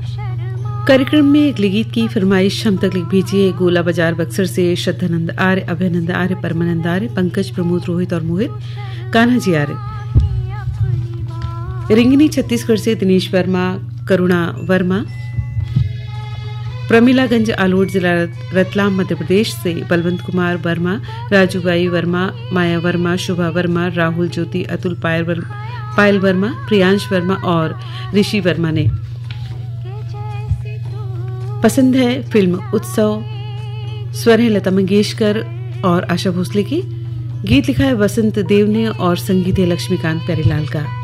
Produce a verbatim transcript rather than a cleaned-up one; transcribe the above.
कार्यक्रम में अगले गीत की फरमाइश हम तक लिख भेजिए। गोला बाजार बक्सर से श्रद्धानंद आर्य, अभयानंद आर्य, पंकज आर्य, पंकज, प्रमोद, रोहित और मोहित, कान्हा जी आर्य। रिंगनी छत्तीसगढ़ से दिनेश वर्मा, करुणा वर्मा। प्रमिलागंज आलोट जिला रतलाम मध्य प्रदेश से बलवंत कुमार वर्मा, राजूबाई वर्मा, माया वर्मा, शुभा वर्मा, राहुल ज्योति, अतुल पायल वर्मा, पायल वर्मा, प्रियांश वर्मा और ऋषि वर्मा ने पसंद है फिल्म उत्सव। स्वर है लता मंगेशकर और आशा भोसले की। गीत लिखा है वसंत देव ने और संगीत है लक्ष्मीकांत प्यारेलाल का।